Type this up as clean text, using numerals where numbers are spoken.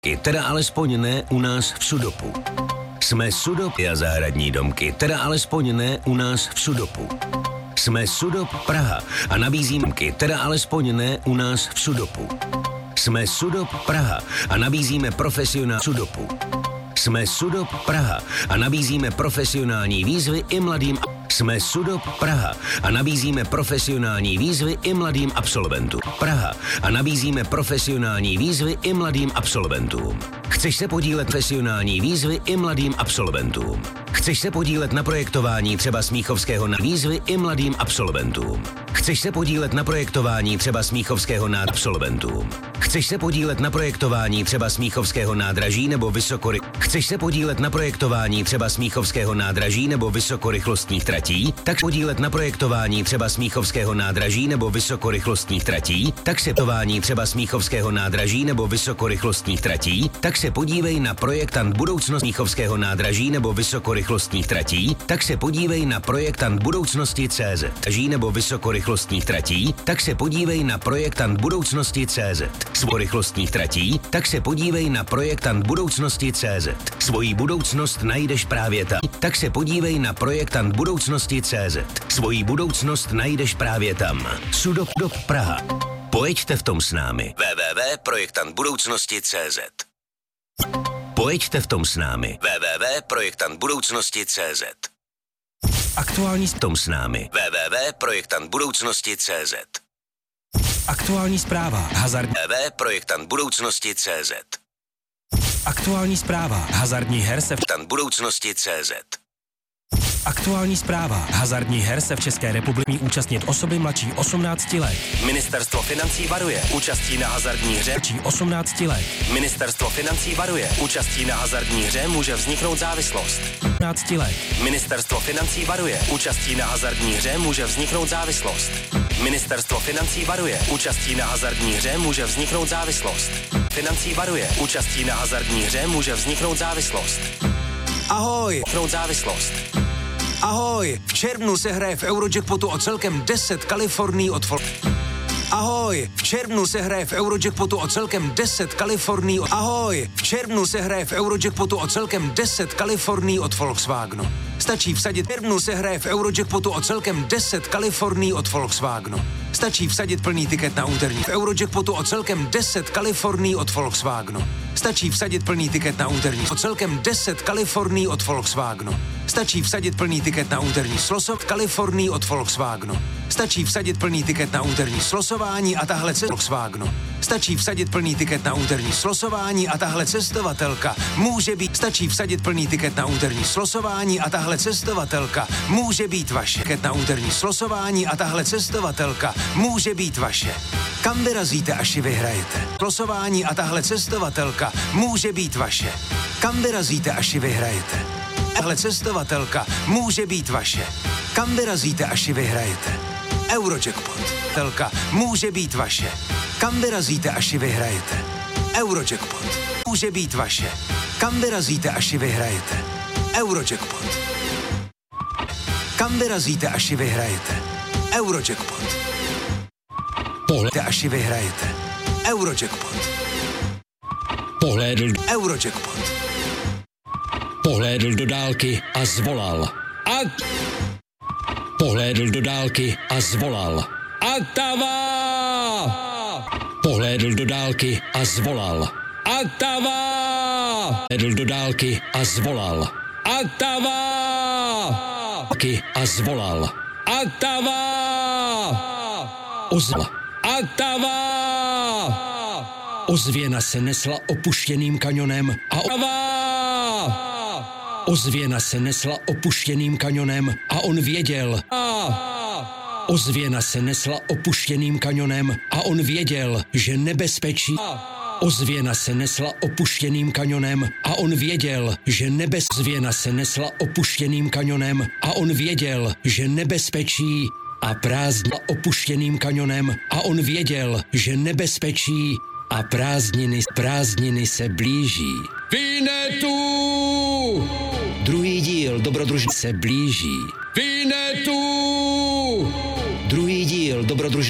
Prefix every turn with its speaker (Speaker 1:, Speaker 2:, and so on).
Speaker 1: Teda alespoň ne u nás v Sudopu. Jsme Sudop a zahradní domky, teda alespoň ne u nás v Sudopu. Jsme Sudop Praha a nabízíme teda alespoň ne u nás v Sudopu. Jsme Sudop Praha a nabízíme profesionální Sudopu. Jsme Sudop Praha a nabízíme profesionální výzvy i mladým. Jsme Sudop Praha a nabízíme profesionální výzvy i mladým absolventům. Praha a nabízíme profesionální výzvy i mladým absolventům. Chceš se podílet profesionální výzvy i mladým absolventům? Chceš se podílet na projektování třeba Smíchovského na výzvy i mladým absolventům? Chceš se podílet na projektování třeba Smíchovského na absolventům? Chceš se podílet na projektování třeba Smíchovského nádraží nebo Chceš se podílet na projektování třeba Smíchovského nádraží nebo vysokorychlostních tratí? Tak podílet na projektování třeba Smíchovského nádraží nebo vysokorychlostních tratí? Tak se tování třeba Smíchovského nádraží nebo vysokorychlostních tratí? Tak se podívej na projektant budoucnost Smíchovského nádraží nebo vysokorychlostních tratí? Tak se podívej na projektant budoucnosti CZ. Nebo vysokorychlostních tratí? Tak se podívej na projektant budoucnosti CZ. Rychlostních tratí? Tak se podívej na projektant budoucnosti CZ. Svoji budoucnost najdeš právě tam. Tak se podívej na projektant budoucnosti CZ. Svoji budoucnost najdeš právě tam. Sudop Praha. Pojeďte v tom s námi. www.projektantbudoucnosti.cz. Pojeďte v tom s námi. www.projektantbudoucnosti.cz. Aktuální v tom s námi. www.projektantbudoucnosti.cz. Aktuální zpráva. Hazardní www.projektantbudoucnosti.cz. Aktuální zpráva. Hazardní her se v budoucnosti.cz. Aktuální zpráva. Hazardní her se v České republice účastnit osoby mladší 18 let. Ministerstvo financí varuje. Účastí na hazardní hře 18 let. Ministerstvo financí varuje. Účastí na hazardní hře může vzniknout závislost. 18 let. Ministerstvo financí varuje. Účastí na hazardní hře může vzniknout závislost. Ministerstvo financí varuje. Účastí na hazardní hře může vzniknout závislost. Financí varuje. Účastí na hazardní hře může vzniknout závislost.
Speaker 2: Ahoj!
Speaker 1: Závislost.
Speaker 2: Ahoj! V červnu se hraje v Eurojackpotu o celkem 10 Kalifornií od Ahoj! V červnu se hraje v Eurojackpotu o celkem 10 Kalifornií Ahoj! V červnu se hraje v Eurojackpotu o celkem 10 Kalifornií od Volkswagenu. Stačí vsadit. V červnu se hraje v Eurojackpotu o celkem 10 Kalifornií od Volkswagenu. Stačí vsadit plný tiket na úterní. V Eurojackpotu o celkem 10 Kalifornií od Volkswagenu. Stačí vsadit plný tiket na úterní. O celkem 10 Kalifornií od Volkswagenu. Stačí vsadit plný tiket na úterní slosov Kalifornii od Volkswagenu. Stačí vsadit plný tiket na úterní slosování a tahle Volkswagenu. Stačí vsadit plný tiket na úterní slosování a tahle cestovatelka může být. Stačí vsadit plný tiket na úterní slosování a tahle cestovatelka může být vaše. Tiket na úterní slosování a tahle cestovatelka může být vaše. Kam vyrazíte, až ji vyhrajete? Slosování a tahle cestovatelka může být vaše. Kam vyrazíte, až ji vyhrajete? Tahle cestovatelka může být vaše. Kam vyrazíte, až ji vyhrajete? Eurojackpot. Telka může být vaše. Kam vyrazíte, až ji vyhrajete? Eurojackpot. Může být vaše. Kam vyrazíte, až ji vyhrajete? Eurojackpot. Kam vyrazíte, až ji vyhrajete? Eurojackpot. Pohled, až ji vyhrajete? Eurojackpot.
Speaker 3: Pohlédl
Speaker 2: Eurojackpot.
Speaker 3: Pohlédl do dálky a zvolal. Pohlédl do dálky a zvolal. Atava! Pohlédl do dálky a zvolal. Atava! Pohlédl do dálky a zvolal. Atava! A zvolal. Atava! Ozval. Atava! Ozvěna se nesla opuštěným kanionem a Ozvěna se nesla opuštěným kanionem a on věděl. Ozvěna se nesla opuštěným kanionem a on věděl, že nebezpečí. Ozvěna se nesla opuštěným kanionem a on věděl, že Ozvěna se nesla opuštěným kanionem a on věděl, že nebezpečí a opuštěným kanionem a on věděl, že nebezpečí a prázdniny se blíží. Vinetu! Druhý díl Dobrodružství se blíží. Vinetu! Druhý díl Dobrodružství